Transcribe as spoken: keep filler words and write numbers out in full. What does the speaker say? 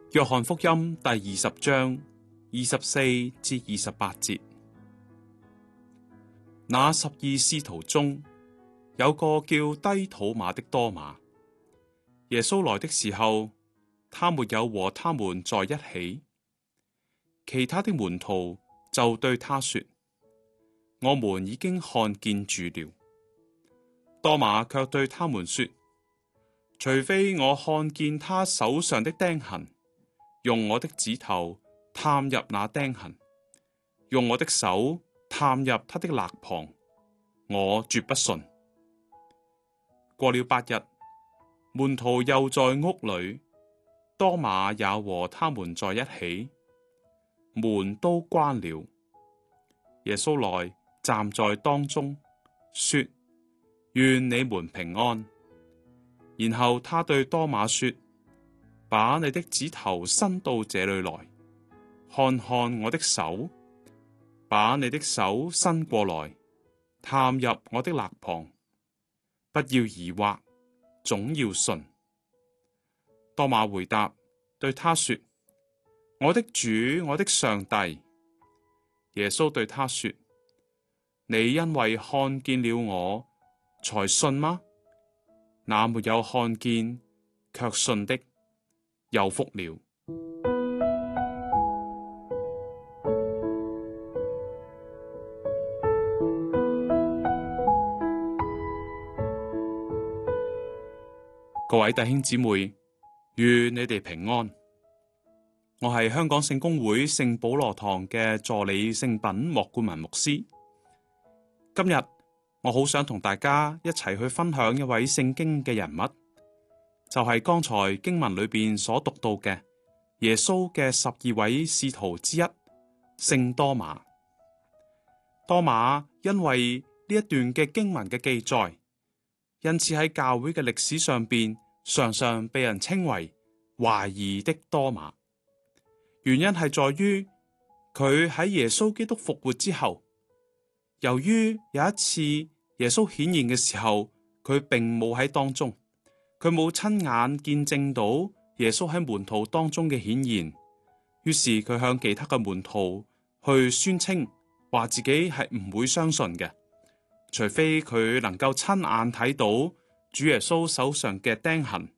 約翰福音第二十章二十四至二十八節，那十二使徒中有個叫低土馬的多馬。耶穌來的時候，他沒有和他們在一起。其他的門徒就對他說：我們已經看見主了。多馬卻對他們說：除非我看見他手上的釘痕，用我的指頭探入那釘痕，用我的手探入他的肋旁，我絕不信。過了八日，門徒又在屋裏，多馬也和他們在一起，門都關了。耶穌來站在當中，說：願你們平安。然後他對多馬說：把你的指頭伸到這裏來，看看我的手；把你的手伸過來，探入我的肋旁。不要疑惑，總要信。多馬回答對他說：我的主，我的上帝。耶穌對他說：你因為看見了我，才信嗎？那沒有看見卻信的，有福了。各位弟兄姊妹，願你哋平安。我係香港聖公會聖保羅堂嘅助理聖品莫冠文牧師。今日我好想同大家一齊去分享一位聖經嘅人物，就係剛才經文裏邊所讀到嘅耶穌嘅十二位使徒之一聖多馬。多馬因為呢一段嘅經文嘅記載，因此喺教會嘅歷史上邊常常被人稱為懷疑的多馬。原因係在於佢喺耶穌基督復活之後，由於有一次耶穌顯現嘅時候，佢並冇喺當中，佢冇親眼見證到耶穌喺門徒當中嘅顯現，於是佢向其他嘅門徒去宣稱，話自己係唔會相信嘅，除非佢能夠親眼睇到主耶穌手上嘅釘痕，